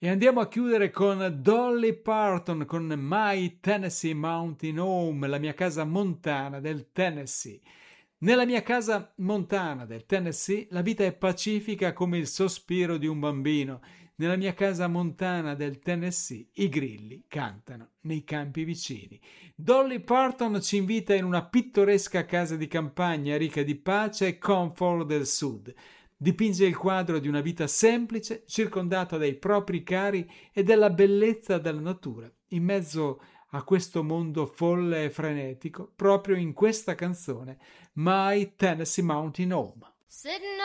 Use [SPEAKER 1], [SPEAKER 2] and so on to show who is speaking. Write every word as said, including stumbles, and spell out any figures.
[SPEAKER 1] E andiamo a chiudere con Dolly Parton con My Tennessee Mountain Home, la mia casa montana del Tennessee. Nella mia casa montana del Tennessee la vita è pacifica come il sospiro di un bambino. Nella mia casa montana del Tennessee i grilli cantano nei campi vicini. Dolly Parton ci invita in una pittoresca casa di campagna ricca di pace e comfort del sud. Dipinge il quadro di una vita semplice, circondata dai propri cari e della bellezza della natura, in mezzo a questo mondo folle e frenetico, proprio in questa canzone, My Tennessee Mountain Home.
[SPEAKER 2] Sitting